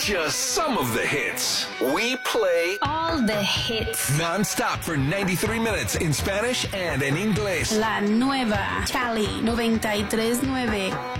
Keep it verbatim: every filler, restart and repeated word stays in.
just some of the hits. We play all the hits. non-stop for ninety-three minutes in Spanish and in English. La nueva Cali noventa y tres nueve.